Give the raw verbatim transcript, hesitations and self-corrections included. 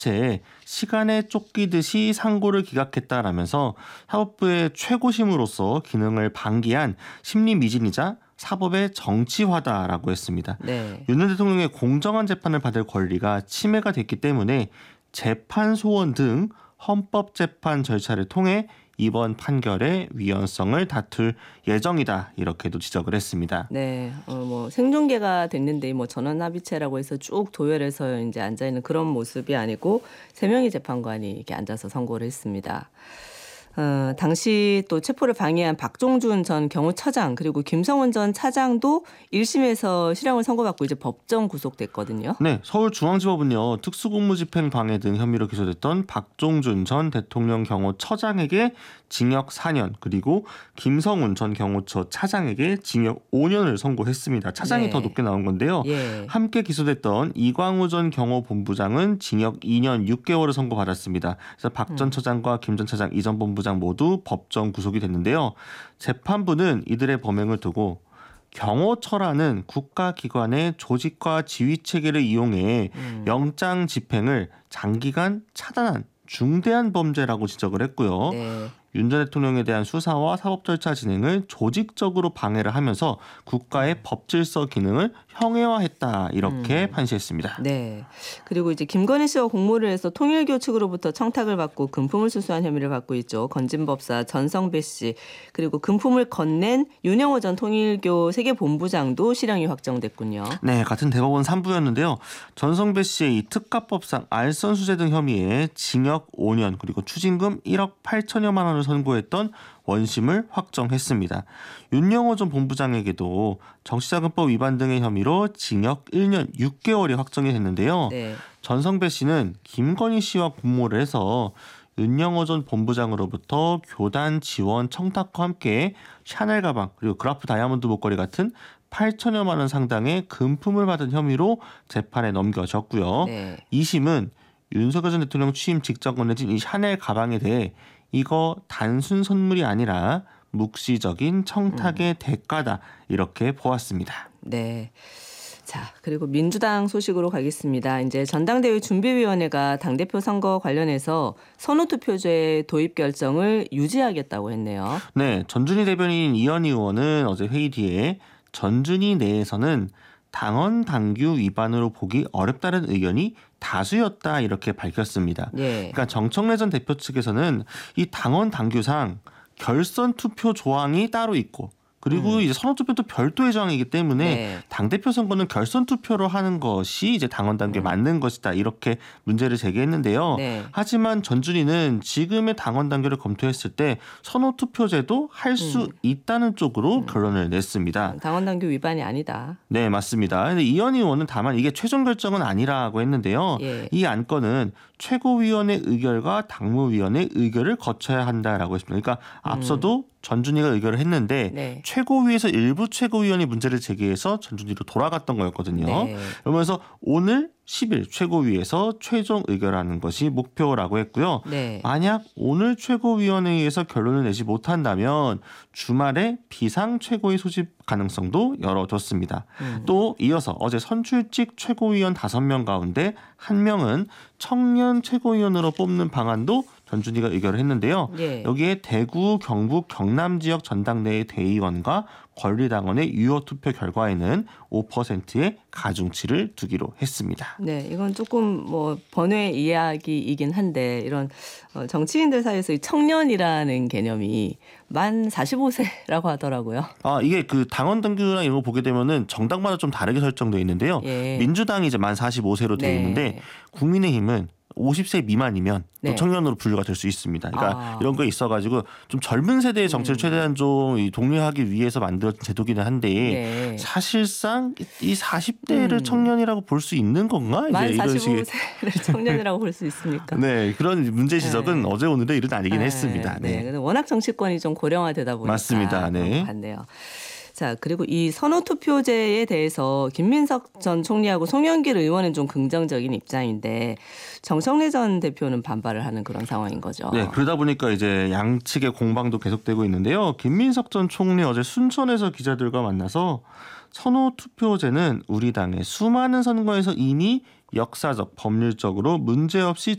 채 시간에 쫓기듯이 상고를 기각했다라면서 사법부의 최고심으로서 기능을 방기한 심리미진이자 사법의 정치화다라고 했습니다. 네. 윤 전 대통령의 공정한 재판을 받을 권리가 침해가 됐기 때문에 재판 소원 등 헌법재판 절차를 통해 이번 판결의 위헌성을 다툴 예정이다 이렇게도 지적을 했습니다. 네, 어, 뭐 생중계가 됐는데 뭐 전원합의체라고 해서 쭉 도열해서 이제 앉아 있는 그런 모습이 아니고 세 명의 재판관이 이렇게 앉아서 선고를 했습니다. 어, 당시 또 체포를 방해한 박종준 전 경호처장 그리고 김성훈 전 차장도 일 심에서 실형을 선고받고 이제 법정 구속됐거든요. 네, 서울중앙지법은요. 특수공무집행 방해 등 혐의로 기소됐던 박종준 전 대통령 경호처장에게 징역 사 년 그리고 김성훈 전 경호처 차장에게 징역 오 년을 선고했습니다. 차장이 네. 더 높게 나온 건데요. 예. 함께 기소됐던 이광우 전 경호본부장은 징역 이 년 육 개월을 선고받았습니다. 그래서 박 전 음. 처장과 김 전 차장, 이 전 본부장 모두 법정 구속이 됐는데요. 재판부는 이들의 범행을 두고 경호처라는 국가기관의 조직과 지휘체계를 이용해 음. 영장 집행을 장기간 차단한 중대한 범죄라고 지적을 했고요. 네. 윤 전 대통령에 대한 수사와 사법 절차 진행을 조직적으로 방해를 하면서 국가의 법 질서 기능을 형해화했다 이렇게 음. 판시했습니다. 네. 그리고 이제 김건희 씨와 공모를 해서 통일교 측으로부터 청탁을 받고 금품을 수수한 혐의를 받고 있죠. 건진법사 전성배 씨 그리고 금품을 건넨 윤영호 전 통일교 세계본부장도 실형이 확정됐군요. 네, 같은 대법원 삼 부였는데요. 전성배 씨의 이 특가법상 알선수재 등 혐의에 징역 오 년 그리고 추징금 일억 팔천여만 원을 선고했던 원심을 확정했습니다. 윤영호 전 본부장에게도 정치자금법 위반 등의 혐의로 징역 일 년 육 개월이 확정이 됐는데요. 네. 전성배 씨는 김건희 씨와 공모를 해서 윤영호 전 본부장으로부터 교단 지원 청탁과 함께 샤넬 가방 그리고 그라프 다이아몬드 목걸이 같은 팔천여만 원 상당의 금품을 받은 혐의로 재판에 넘겨졌고요. 네. 이 심은 윤석열 전 대통령 취임 직전 건네진 이 샤넬 가방에 대해 이거 단순 선물이 아니라 묵시적인 청탁의 음. 대가다 이렇게 보았습니다. 네. 자, 그리고 민주당 소식으로 가겠습니다. 이제 전당대회 준비위원회가 당대표 선거 관련해서 선호투표제 도입 결정을 유지하겠다고 했네요. 네, 전준희 대변인 이현희 의원은 어제 회의 뒤에 전준희 내에서는 당헌 당규 위반으로 보기 어렵다는 의견이 다수였다 이렇게 밝혔습니다. 예. 그러니까 정청래 전 대표 측에서는 이 당헌 당규상 결선 투표 조항이 따로 있고 그리고 음. 이제 선호투표도 별도의 조항이기 때문에 네. 당대표 선거는 결선 투표로 하는 것이 이제 당헌 당규에 음. 맞는 것이다 이렇게 문제를 제기했는데요. 네. 하지만 전준희는 지금의 당헌 당규를 검토했을 때 선호투표제도 할 수 음. 있다는 쪽으로 음. 결론을 냈습니다. 당헌 당규 위반이 아니다. 네, 맞습니다. 근데 이현희 의원은 다만 이게 최종 결정은 아니라고 했는데요. 예. 이 안건은 최고위원회 의결과 당무위원회 의결을 거쳐야 한다라고 했습니다. 그러니까 앞서도 음. 전준희가 의결을 했는데 네. 최고위에서 일부 최고위원이 문제를 제기해서 전준희로 돌아갔던 거였거든요. 네. 그러면서 오늘 십 일 최고위에서 최종 의결하는 것이 목표라고 했고요. 네. 만약 오늘 최고위원회에서 결론을 내지 못한다면 주말에 비상 최고위 소집 가능성도 열어뒀습니다. 음. 또 이어서 어제 선출직 최고위원 다섯 명 가운데 한 명은 청년 최고위원으로 뽑는 방안도 전준희가 의결을 했는데요. 예. 여기에 대구, 경북, 경남 지역 전당대회 대의원과 권리당원의 유효투표 결과에는 오 퍼센트의 가중치를 두기로 했습니다. 네, 이건 조금 뭐 번외 이야기이긴 한데 이런 정치인들 사이에서 청년이라는 개념이 만 사십오 세라고 하더라고요. 아, 이게 그 당원 등규랑 이런 거 보게 되면은 정당마다 좀 다르게 설정되어 있는데요. 예. 민주당이 이제 만 사십오 세로 되어 네. 있는데 국민의힘은 오십 세 미만이면 네. 또 청년으로 분류가 될 수 있습니다. 그러니까 아. 이런 거 있어가지고 좀 젊은 세대의 정치를 음. 최대한 좀 독려하기 위해서 만들어진 제도기는 한데 네. 사실상 이 사십 대를 음. 청년이라고 볼 수 있는 건가? 만 이제 사십오 세를 청년이라고 볼 수 있습니까? 네, 그런 문제 지적은 네. 어제 오늘의 일은 아니긴 네. 했습니다. 네. 네. 워낙 정치권이 좀 고령화되다 보니까 맞습니다. 네. 같네요. 자, 그리고 이 선호투표제에 대해서 김민석 전 총리하고 송영길 의원은 좀 긍정적인 입장인데 정청래 전 대표는 반발을 하는 그런 상황인 거죠. 네, 그러다 보니까 이제 양측의 공방도 계속되고 있는데요. 김민석 전 총리 어제 순천에서 기자들과 만나서 선호투표제는 우리 당의 수많은 선거에서 이미 역사적, 법률적으로 문제없이